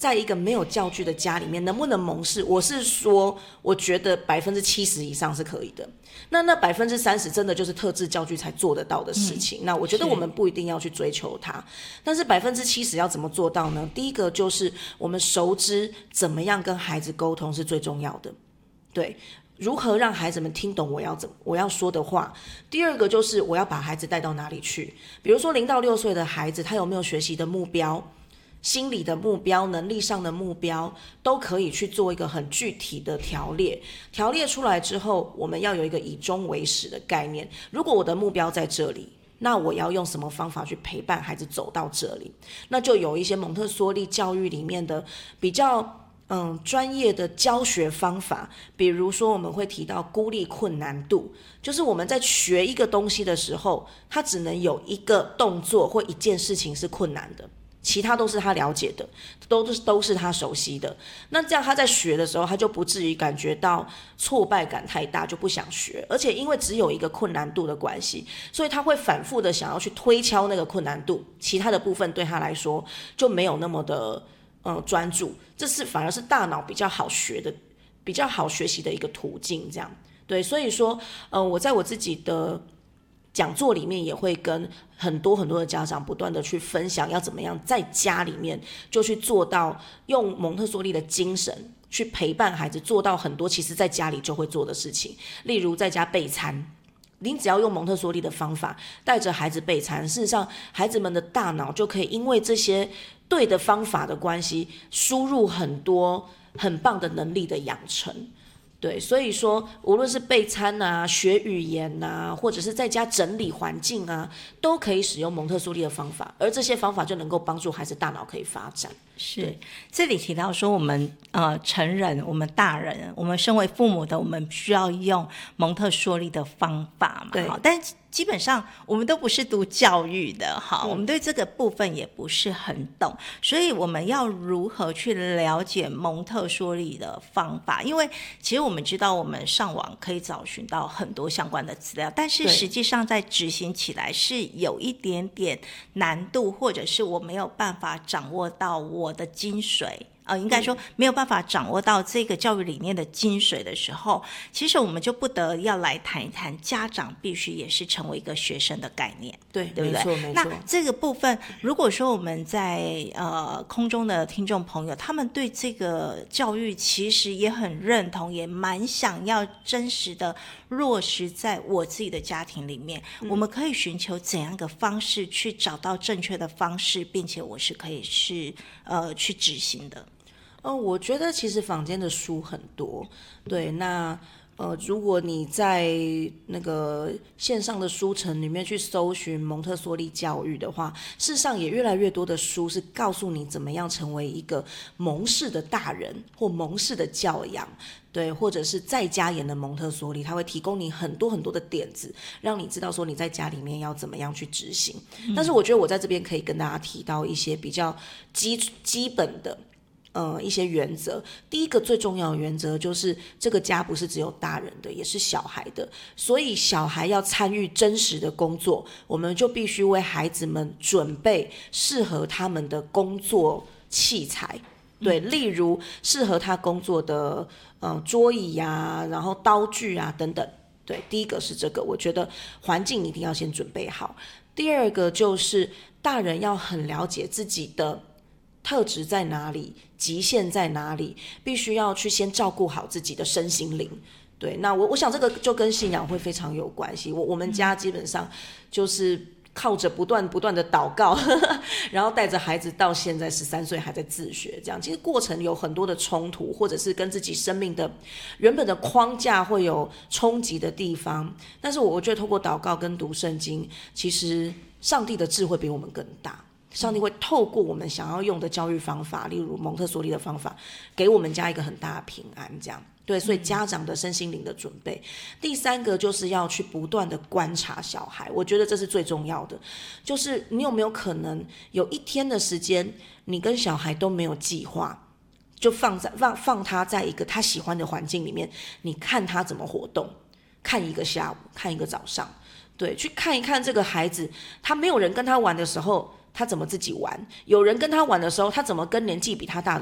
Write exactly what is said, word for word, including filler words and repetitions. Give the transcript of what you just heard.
在一个没有教具的家里面能不能蒙氏，我是说我觉得百分之七十以上是可以的，那那百分之三十真的就是特制教具才做得到的事情、嗯、那我觉得我们不一定要去追求它，但是百分之七十要怎么做到呢？第一个就是我们熟知怎么样跟孩子沟通是最重要的，对，如何让孩子们听懂我要怎么我要说的话。第二个就是我要把孩子带到哪里去，比如说零到六岁的孩子，他有没有学习的目标、心理的目标、能力上的目标，都可以去做一个很具体的条列。条列出来之后，我们要有一个以终为始的概念。如果我的目标在这里，那我要用什么方法去陪伴孩子走到这里？那就有一些蒙特梭利教育里面的比较嗯，专业的教学方法，比如说我们会提到孤立困难度，就是我们在学一个东西的时候，它只能有一个动作或一件事情是困难的，其他都是他了解的，都是都是他熟悉的。那这样他在学的时候，他就不至于感觉到挫败感太大，就不想学。而且因为只有一个困难度的关系，所以他会反复的想要去推敲那个困难度，其他的部分对他来说就没有那么的呃专注。这是反而是大脑比较好学的、比较好学习的一个途径。这样对，所以说，呃，我在我自己的讲座里面也会跟很多很多的家长不断的去分享，要怎么样在家里面就去做到用蒙特梭利的精神去陪伴孩子，做到很多其实在家里就会做的事情，例如在家备餐。你只要用蒙特梭利的方法带着孩子备餐，事实上孩子们的大脑就可以因为这些对的方法的关系，输入很多很棒的能力的养成。对，所以说无论是备餐啊、学语言啊，或者是在家整理环境啊，都可以使用蒙特梭利的方法，而这些方法就能够帮助孩子大脑可以发展。 是，这里提到说我们呃成人，我们大人，我们身为父母的，我们需要用蒙特梭利的方法嘛。 对， 但基本上我们都不是读教育的，好、嗯，我们对这个部分也不是很懂，所以我们要如何去了解蒙特梭利的方法？因为其实我们知道，我们上网可以找寻到很多相关的资料，但是实际上在执行起来是有一点点难度，或者是我没有办法掌握到我的精髓。呃，应该说没有办法掌握到这个教育理念的精髓的时候，其实我们就不得要来谈一谈家长必须也是成为一个学生的概念， 对， 对不对？ 没错没错。 那这个部分，如果说我们在呃空中的听众朋友，他们对这个教育其实也很认同，也蛮想要真实的落实在我自己的家庭里面，嗯、我们可以寻求怎样的方式去找到正确的方式，并且我是可以是呃去执行的。 呃，我觉得其实坊间的书很多，对，那呃，如果你在那个线上的书城里面去搜寻蒙特梭利教育的话，事实上也越来越多的书是告诉你怎么样成为一个蒙氏的大人或蒙氏的教养，对，或者是在家演的蒙特梭利，它会提供你很多很多的点子，让你知道说你在家里面要怎么样去执行。嗯、但是我觉得我在这边可以跟大家提到一些比较基基本的。呃，一些原则。第一个最重要的原则就是，这个家不是只有大人的，也是小孩的。所以，小孩要参与真实的工作，我们就必须为孩子们准备适合他们的工作器材。对，例如适合他工作的呃桌椅啊，然后刀具啊等等。对，第一个是这个，我觉得环境一定要先准备好。第二个就是大人要很了解自己的特质在哪里，极限在哪里，必须要去先照顾好自己的身心灵。对，那我我想这个就跟信仰会非常有关系。我我们家基本上就是靠着不断不断的祷告，呵呵，然后带着孩子到现在十三岁还在自学，这样其实过程有很多的冲突，或者是跟自己生命的原本的框架会有冲击的地方。但是我觉得透过祷告跟读圣经，其实上帝的智慧比我们更大。上帝会透过我们想要用的教育方法，例如蒙特梭利的方法，给我们家一个很大的平安，这样。对，所以家长的身心灵的准备。嗯、第三个就是要去不断的观察小孩，我觉得这是最重要的。就是你有没有可能有一天的时间，你跟小孩都没有计划，就放在放放他在一个他喜欢的环境里面，你看他怎么活动，看一个下午，看一个早上，对，去看一看这个孩子，他没有人跟他玩的时候。他怎么自己玩？有人跟他玩的时候，他怎么跟年纪比他大的